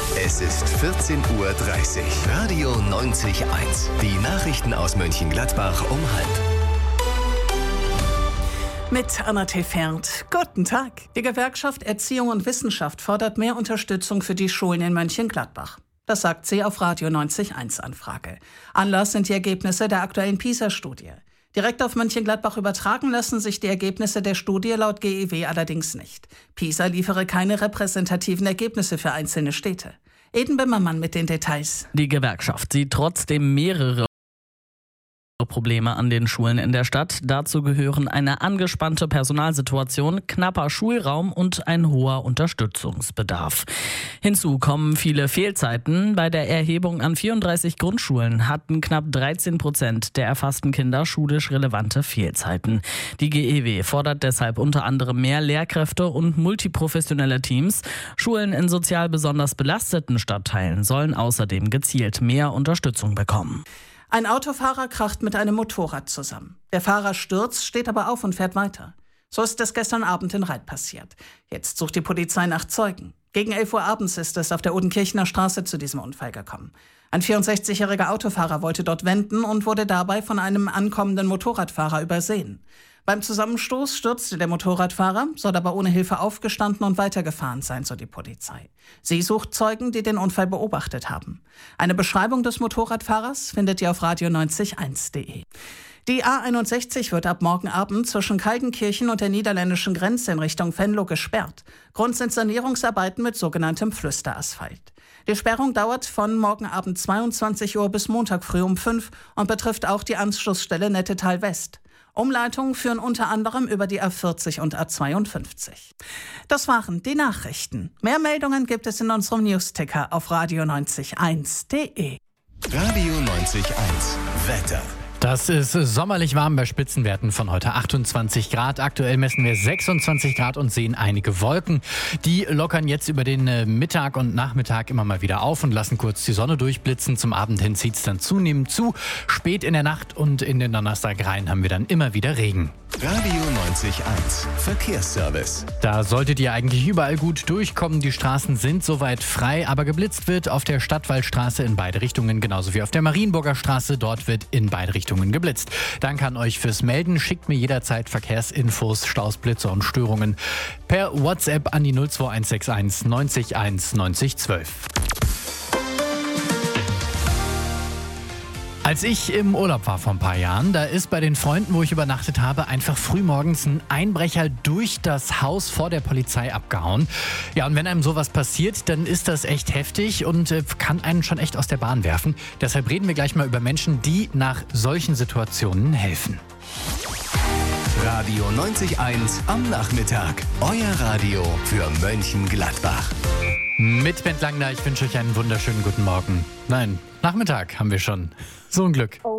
Es ist 14:30 Uhr. Radio 90.1. Die Nachrichten aus Mönchengladbach um 12:30. Mit Anna Tefert. Guten Tag. Die Gewerkschaft Erziehung und Wissenschaft fordert mehr Unterstützung für die Schulen in Mönchengladbach. Das sagt sie auf Radio 90.1 Anfrage. Anlass sind die Ergebnisse der aktuellen PISA-Studie. Direkt auf Mönchengladbach übertragen lassen sich die Ergebnisse der Studie laut GEW allerdings nicht. PISA liefere keine repräsentativen Ergebnisse für einzelne Städte. Eden Bimmermann mit den Details. Die Gewerkschaft sieht trotzdem mehrere Probleme an den Schulen in der Stadt. Dazu gehören eine angespannte Personalsituation, knapper Schulraum und ein hoher Unterstützungsbedarf. Hinzu kommen viele Fehlzeiten. Bei der Erhebung an 34 Grundschulen hatten knapp 13% der erfassten Kinder schulisch relevante Fehlzeiten. Die GEW fordert deshalb unter anderem mehr Lehrkräfte und multiprofessionelle Teams. Schulen in sozial besonders belasteten Stadtteilen sollen außerdem gezielt mehr Unterstützung bekommen. Ein Autofahrer kracht mit einem Motorrad zusammen. Der Fahrer stürzt, steht aber auf und fährt weiter. So ist es gestern Abend in Reit passiert. Jetzt sucht die Polizei nach Zeugen. Gegen 11 Uhr abends ist es auf der Odenkirchener Straße zu diesem Unfall gekommen. Ein 64-jähriger Autofahrer wollte dort wenden und wurde dabei von einem ankommenden Motorradfahrer übersehen. Beim Zusammenstoß stürzte der Motorradfahrer, soll aber ohne Hilfe aufgestanden und weitergefahren sein, so die Polizei. Sie sucht Zeugen, die den Unfall beobachtet haben. Eine Beschreibung des Motorradfahrers findet ihr auf radio90.1.de. Die A61 wird ab morgen Abend zwischen Kaldenkirchen und der niederländischen Grenze in Richtung Venlo gesperrt. Grund sind Sanierungsarbeiten mit sogenanntem Flüsterasphalt. Die Sperrung dauert von morgen Abend 22 Uhr bis Montag früh um 5 und betrifft auch die Anschlussstelle Nettetal West. Umleitungen führen unter anderem über die A40 und A52. Das waren die Nachrichten. Mehr Meldungen gibt es in unserem Newsticker auf radio90.1.de. Radio 90.1. Wetter. Das ist sommerlich warm bei Spitzenwerten von heute 28 Grad. Aktuell messen wir 26 Grad und sehen einige Wolken. Die lockern jetzt über den Mittag und Nachmittag immer mal wieder auf und lassen kurz die Sonne durchblitzen. Zum Abend hin zieht es dann zunehmend zu. Spät in der Nacht und in den Donnerstag rein haben wir dann immer wieder Regen. Radio 90.1. Verkehrsservice. Da solltet ihr eigentlich überall gut durchkommen. Die Straßen sind soweit frei, aber geblitzt wird auf der Stadtwaldstraße in beide Richtungen, genauso wie auf der Marienburger Straße. Dort wird in beide Richtungen geblitzt. Danke an euch fürs Melden. Schickt mir jederzeit Verkehrsinfos, Staus, Blitze und Störungen per WhatsApp an die 02161 90 1 90 12. Als ich im Urlaub war vor ein paar Jahren, da ist bei den Freunden, wo ich übernachtet habe, einfach frühmorgens ein Einbrecher durch das Haus vor der Polizei abgehauen. Ja, und wenn einem sowas passiert, dann ist das echt heftig und kann einen schon echt aus der Bahn werfen. Deshalb reden wir gleich mal über Menschen, die nach solchen Situationen helfen. Radio 90.1 am Nachmittag. Euer Radio für Mönchengladbach. Mit Bent Langner, ich wünsche euch einen wunderschönen guten Morgen. Nein, Nachmittag haben wir schon. So ein Glück.